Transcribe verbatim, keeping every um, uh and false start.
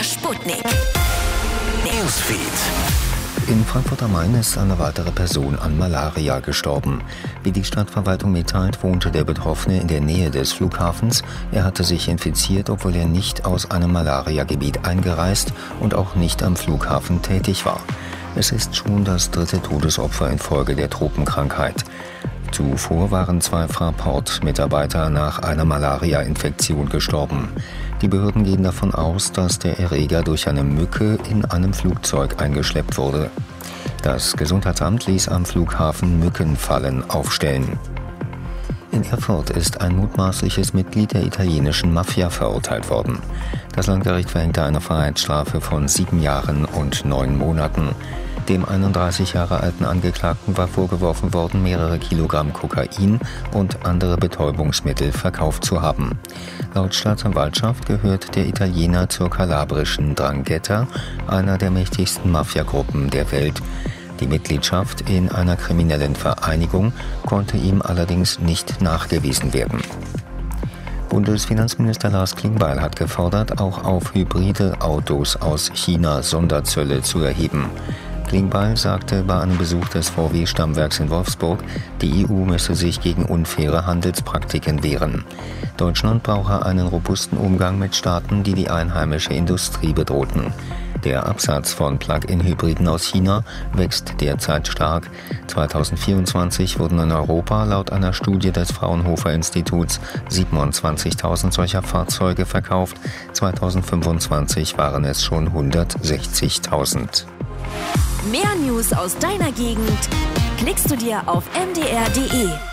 Sputnik. Newsfeed. In Frankfurt am Main ist eine weitere Person an Malaria gestorben. Wie die Stadtverwaltung mitteilt, wohnte der Betroffene in der Nähe des Flughafens. Er hatte sich infiziert, obwohl er nicht aus einem Malariagebiet eingereist und auch nicht am Flughafen tätig war. Es ist schon das dritte Todesopfer infolge der Tropenkrankheit. Zuvor waren zwei Fraport-Mitarbeiter nach einer Malaria-Infektion gestorben. Die Behörden gehen davon aus, dass der Erreger durch eine Mücke in einem Flugzeug eingeschleppt wurde. Das Gesundheitsamt ließ am Flughafen Mückenfallen aufstellen. In Erfurt ist ein mutmaßliches Mitglied der italienischen Mafia verurteilt worden. Das Landgericht verhängte eine Freiheitsstrafe von sieben Jahren und neun Monaten. Dem einunddreißig Jahre alten Angeklagten war vorgeworfen worden, mehrere Kilogramm Kokain und andere Betäubungsmittel verkauft zu haben. Laut Staatsanwaltschaft gehört der Italiener zur kalabrischen Drangheta, einer der mächtigsten Mafiagruppen der Welt. Die Mitgliedschaft in einer kriminellen Vereinigung konnte ihm allerdings nicht nachgewiesen werden. Bundesfinanzminister Lars Klingbeil hat gefordert, auch auf hybride Autos aus China Sonderzölle zu erheben. Klingbeil sagte bei einem Besuch des V W-Stammwerks in Wolfsburg, die E U müsse sich gegen unfaire Handelspraktiken wehren. Deutschland brauche einen robusten Umgang mit Staaten, die die einheimische Industrie bedrohten. Der Absatz von Plug-in-Hybriden aus China wächst derzeit stark. zweitausendvierundzwanzig wurden in Europa laut einer Studie des Fraunhofer-Instituts siebenundzwanzigtausend solcher Fahrzeuge verkauft. zweitausendfünfundzwanzig waren es schon hundertsechzigtausend. Mehr News aus deiner Gegend klickst du dir auf m d r punkt d e.